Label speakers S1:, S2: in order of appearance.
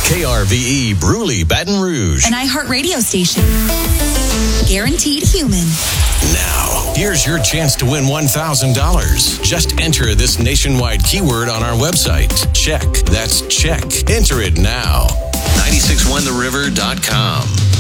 S1: KRVE Bruley, Baton Rouge.
S2: An iHeartRadio station. Guaranteed human.
S1: Now, here's your chance to win $1,000. Just enter this nationwide keyword on our website. Check. That's check. Enter it now. 961theriver.com.